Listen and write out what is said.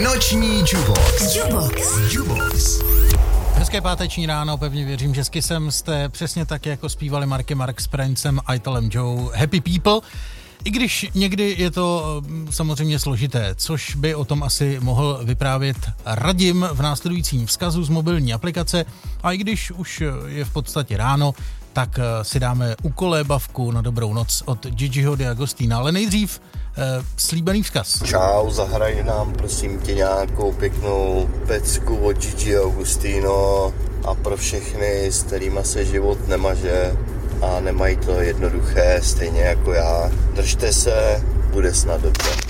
Noční Jubox. Hezké páteční ráno, pevně věřím, že s Kissem jste přesně tak, jako zpívali Marky Mark s Princem a Italem Joe, Happy People. I když někdy je to samozřejmě složité, což by o tom asi mohl vyprávět Radim v následujícím vzkazu z mobilní aplikace. A i když už je v podstatě ráno, tak si dáme ukolébavku na dobrou noc od Gigiho D'Agostina. Ale nejdřív slíbený vzkaz. Čau, zahraj nám prosím tě nějakou pěknou pecku od Gigi D'Agostino a pro všechny, s kterýma se život nemaže a nemají to jednoduché, stejně jako já. Držte se, bude snad dobře.